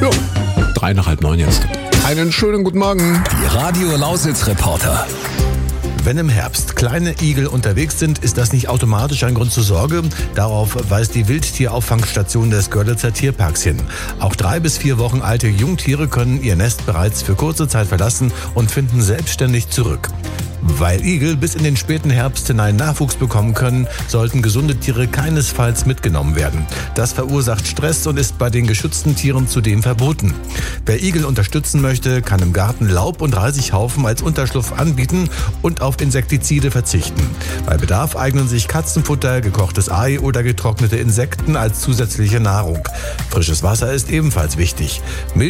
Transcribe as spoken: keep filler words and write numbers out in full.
Ja, drei nach halb neun jetzt. Einen schönen guten Morgen. Die Radio Lausitz Reporter. Wenn im Herbst kleine Igel unterwegs sind, ist das nicht automatisch ein Grund zur Sorge. Darauf weist die Wildtierauffangstation des Görlitzer Tierparks hin. Auch drei bis vier Wochen alte Jungtiere können ihr Nest bereits für kurze Zeit verlassen und finden selbstständig zurück. Weil Igel bis in den späten Herbst hinein Nachwuchs bekommen können, sollten gesunde Tiere keinesfalls mitgenommen werden. Das verursacht Stress und ist bei den geschützten Tieren zudem verboten. Wer Igel unterstützen möchte, kann im Garten Laub- und Reisighaufen als Unterschlupf anbieten und auf Insektizide verzichten. Bei Bedarf eignen sich Katzenfutter, gekochtes Ei oder getrocknete Insekten als zusätzliche Nahrung. Frisches Wasser ist ebenfalls wichtig.